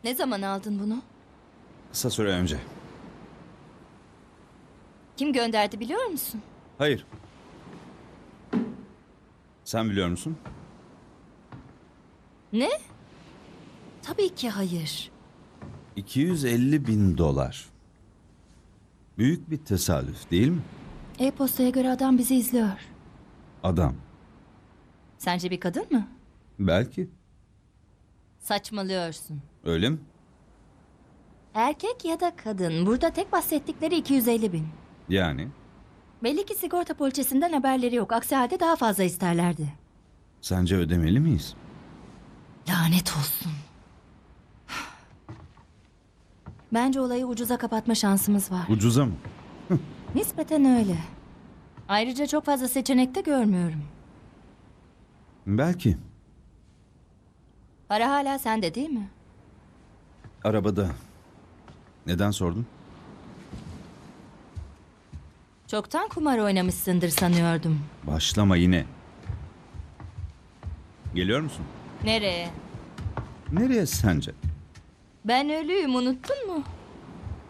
Ne zaman aldın bunu? Kısa süre önce. Kim gönderdi biliyor musun? Hayır. Sen biliyor musun? Ne? Tabii ki hayır. 250 bin dolar. Büyük bir tesadüf değil mi? E-postaya göre adam bizi izliyor. Adam. Sence bir kadın mı? Belki. Saçmalıyorsun. Öyle mi? Erkek ya da kadın. Burada tek bahsettikleri 250 bin. Yani. Belli ki sigorta poliçesinden haberleri yok. Aksi halde daha fazla isterlerdi. Sence ödemeli miyiz? Lanet olsun. Bence olayı ucuza kapatma şansımız var. Ucuza mı? Nispeten öyle. Ayrıca çok fazla seçenek de görmüyorum. Belki. Para hala sende değil mi? Arabada. Neden sordun? Çoktan kumar oynamışsındır sanıyordum. Başlama yine. Geliyor musun? Nereye? Nereye sence? Ben ölüyüm, unuttun mu?